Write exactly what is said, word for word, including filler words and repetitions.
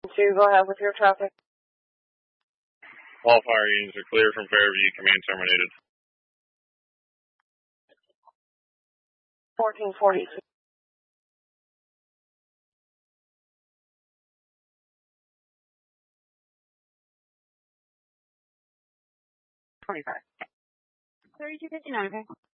To go ahead with your traffic. All fire units are clear from Fairview. Command terminated. fourteen forty-two. twenty-five. thirty-two fifty-nine, okay?